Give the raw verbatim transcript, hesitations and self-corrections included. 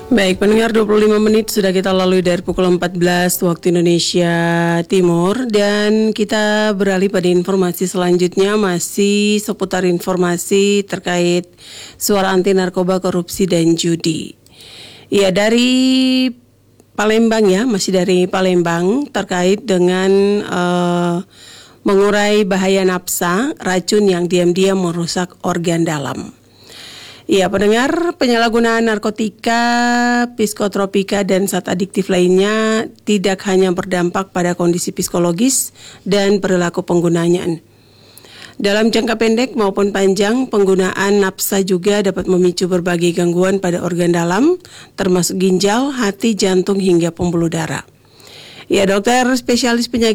Baik, pendengar, dua puluh lima menit sudah kita lalui dari pukul empat belas waktu Indonesia Timur, dan kita beralih pada informasi selanjutnya, masih seputar informasi terkait suara anti narkoba, korupsi dan judi. Ya, dari Palembang ya, masih dari Palembang terkait dengan uh, mengurai bahaya nafsa, racun yang diam-diam merusak organ dalam. Ya, pendengar, penyalahgunaan narkotika, psikotropika, dan zat adiktif lainnya tidak hanya berdampak pada kondisi psikologis dan perilaku penggunanya. Dalam jangka pendek maupun panjang, penggunaan nafsa juga dapat memicu berbagai gangguan pada organ dalam, termasuk ginjal, hati, jantung, hingga pembuluh darah. Ya, dokter spesialis penyakit